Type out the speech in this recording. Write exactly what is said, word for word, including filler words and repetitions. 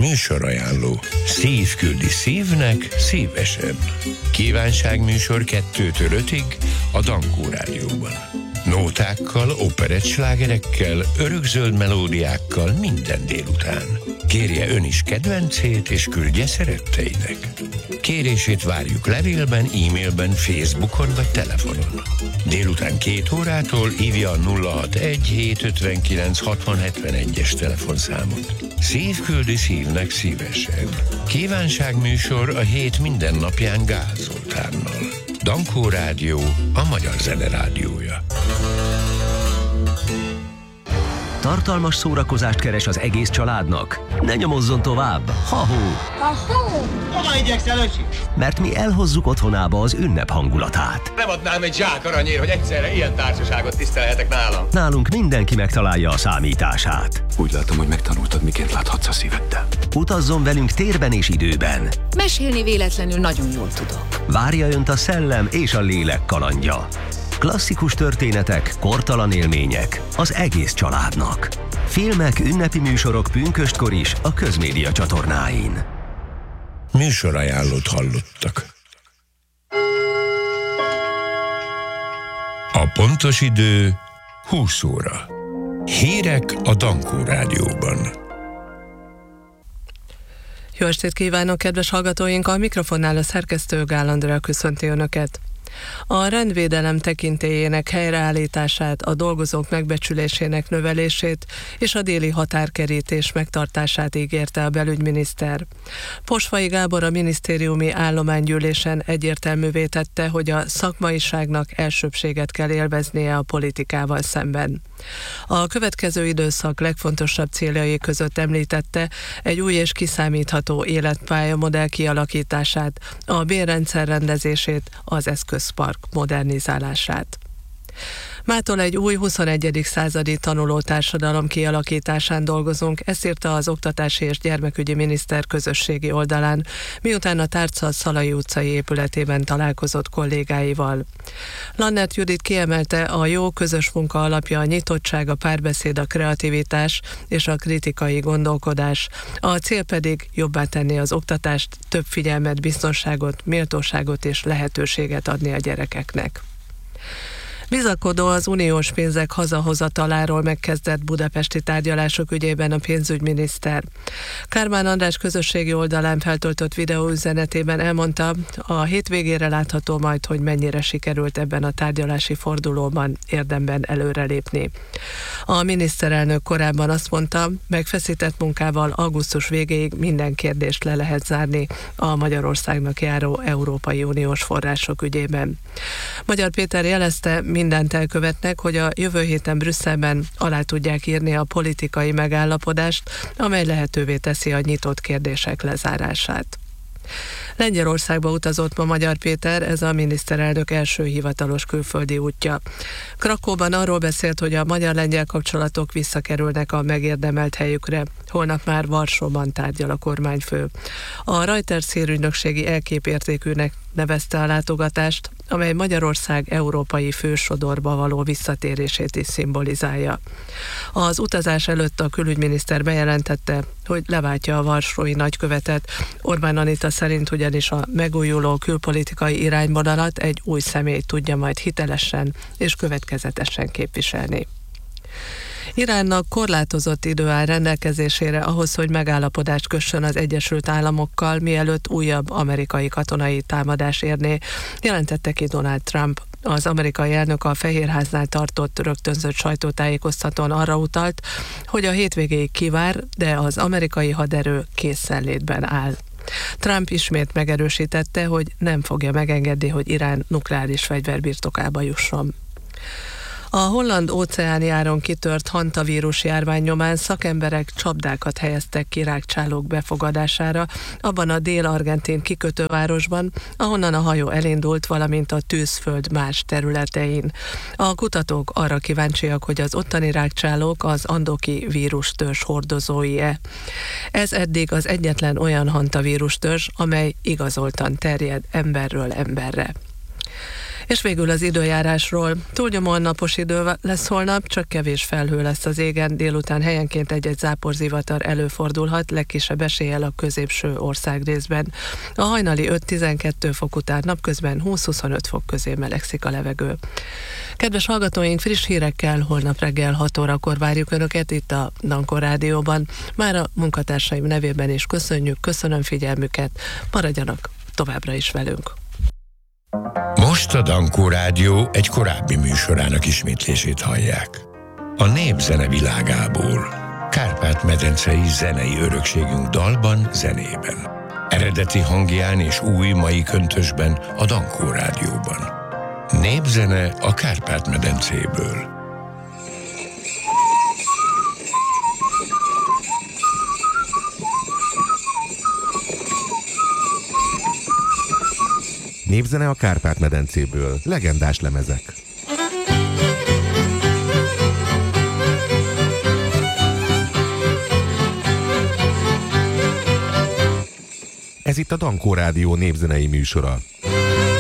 Műsorajánló. Szív küldi szívnek szívesen. Kívánságműsor kettőtől ötig a Dankó Rádióban. Nótákkal, operettslágerekkel, örökzöld melódiákkal minden délután. Kérje ön is kedvencét, és küldje szeretteinek. Kérését várjuk levélben, e-mailben, Facebookon vagy telefonon. Délután két órától hívja a nulla hatvanegy hétszázötvenkilenc hatvan hetvenegyes telefonszámot. Szív küldi szívnek szívesen. Kívánságműsor a hét minden napján Gál Zoltánnal. Dankó Rádió, a magyar zene rádiója. Tartalmas szórakozást keres az egész családnak? Ne nyomozzon tovább! Ha-hó! Ha-hó! Hova igyekszel, öcsi? Mert mi elhozzuk otthonába az ünnep hangulatát. Nem adnám egy zsák aranyért, hogy egyszerre ilyen társaságot tisztelhetek nálam. Nálunk mindenki megtalálja a számítását. Úgy látom, hogy megtanultad, miként láthatsz a szíveddel. Utazzon velünk térben és időben. Mesélni véletlenül nagyon jól tudok. Várja önt a szellem és a lélek kalandja. Klasszikus történetek, kortalan élmények az egész családnak. Filmek, ünnepi műsorok pünköstkor is a Közmédia csatornáin. Műsorajánlót hallottak. A pontos idő húsz óra. Hírek a Dankó Rádióban. Jó estét kívánok, kedves hallgatóink! A mikrofonnál a szerkesztő Gál Andrea köszönti Önöket. A rendvédelem tekintélyének helyreállítását, a dolgozók megbecsülésének növelését és a déli határkerítés megtartását ígérte a belügyminiszter. Posvai Gábor a minisztériumi állománygyűlésen egyértelművé tette, hogy a szakmaiságnak elsőbbséget kell élveznie a politikával szemben. A következő időszak legfontosabb céljai között említette egy új és kiszámítható életpályamodell kialakítását, a bérrendszer rendezését, az eszközpark modernizálását. Mától egy új huszonegyedik századi tanuló társadalom kialakításán dolgozunk, ezt írta az Oktatási és Gyermekügyi Miniszter közösségi oldalán, miután a Tárca Szalai utcai épületében találkozott kollégáival. Lannert Judit kiemelte, a jó közös munka alapja a nyitottság, a párbeszéd, a kreativitás és a kritikai gondolkodás. A cél pedig jobbá tenni az oktatást, több figyelmet, biztonságot, méltóságot és lehetőséget adni a gyerekeknek. Bizakodó az uniós pénzek hazahozataláról megkezdett budapesti tárgyalások ügyében a pénzügyminiszter. Kármán András közösségi oldalán feltöltött videóüzenetében elmondta, a hétvégére látható majd, hogy mennyire sikerült ebben a tárgyalási fordulóban érdemben előrelépni. A miniszterelnök korábban azt mondta, megfeszített munkával augusztus végéig minden kérdést le lehet zárni a Magyarországnak járó Európai Uniós források ügyében. Magyar Péter jelezte, mindent elkövetnek, hogy a jövő héten Brüsszelben alá tudják írni a politikai megállapodást, amely lehetővé teszi a nyitott kérdések lezárását. Lengyelországba utazott ma Magyar Péter, ez a miniszterelnök első hivatalos külföldi útja. Krakóban arról beszélt, hogy a magyar-lengyel kapcsolatok visszakerülnek a megérdemelt helyükre. Holnap már Varsóban tárgyal a kormányfő. A Reuters hírügynökségi elképértékűnek nevezte a látogatást, amely Magyarország európai fősodorba való visszatérését is szimbolizálja. Az utazás előtt a külügyminiszter bejelentette, hogy leváltja a varsói nagykövetet. Orbán Anita szerint ugyanis a megújuló külpolitikai irányvonalat egy új személy tudja majd hitelesen és következetesen képviselni. Iránnak korlátozott idő áll rendelkezésére ahhoz, hogy megállapodást kössön az Egyesült Államokkal, mielőtt újabb amerikai katonai támadás érné, jelentette ki Donald Trump. Az amerikai elnök a Fehérháznál tartott rögtönzött sajtótájékoztatón arra utalt, hogy a hétvégéig kivár, de az amerikai haderő készenlétben áll. Trump ismét megerősítette, hogy nem fogja megengedni, hogy Irán nukleáris fegyver birtokába jusson. A holland óceánjáron kitört hantavírus járvány nyomán szakemberek csapdákat helyeztek ki rágcsálók befogadására abban a dél-argentin kikötővárosban, ahonnan a hajó elindult, valamint a tűzföld más területein. A kutatók arra kíváncsiak, hogy az ottani rágcsálók az andoki vírustörzs hordozói-e. Ez eddig az egyetlen olyan hantavírustörzs, amely igazoltan terjed emberről emberre. És végül az időjárásról. Túlnyomóan napos idő lesz holnap, csak kevés felhő lesz az égen, délután helyenként egy-egy záporzivatar előfordulhat, legkisebb eséllyel a középső országrészben. A hajnali öt-tizenkét fok után napközben húsz-huszonöt fok közé melegszik a levegő. Kedves hallgatóink, friss hírekkel holnap reggel hat órakor várjuk Önöket itt a Dankó Rádióban. Már a munkatársaim nevében is köszönjük, köszönöm figyelmüket, maradjanak továbbra is velünk. Most a Dankó Rádió egy korábbi műsorának ismétlését hallják. A népzene világából, Kárpát-medencei zenei örökségünk dalban, zenében. Eredeti hangján és új mai köntösben a Dankó Rádióban. Népzene a Kárpát-medencéből. Népzene a Kárpát-medencéből. Legendás lemezek. Ez itt a Dankó Rádió népzenei műsora.